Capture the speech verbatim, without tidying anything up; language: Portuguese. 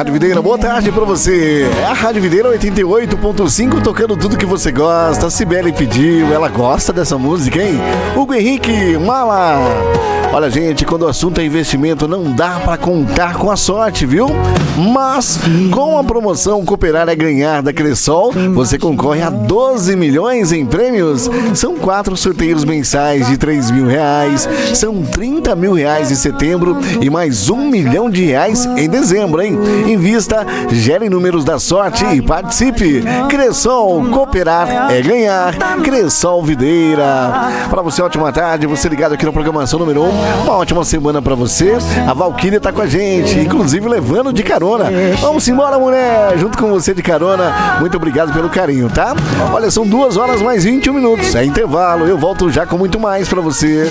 Rádio Videira, boa tarde pra você. É a Rádio Videira oitenta e oito ponto cinco, tocando tudo que você gosta. Cibele pediu, ela gosta dessa música, hein? Hugo Henrique, Mala. Olha, gente, quando o assunto é investimento, não dá pra contar com a sorte, viu? Mas, com a promoção Cooperar é Ganhar da Cressol, você concorre a doze milhões em prêmios. São quatro sorteios mensais de três mil reais, são trinta mil reais em setembro e mais um milhão de reais em dezembro, hein? Invista, gere números da sorte e participe. Cressol, Cooperar é Ganhar. Cressol Videira. Pra você, ótima tarde, você ligado aqui na programação número um. Uma ótima semana pra você. A Valquíria tá com a gente, inclusive levando de carona. Vamos embora, mulher, junto com você de carona. Muito obrigado pelo carinho, tá? Olha, são duas horas mais vinte e um minutos. É intervalo, eu volto já com muito mais pra você.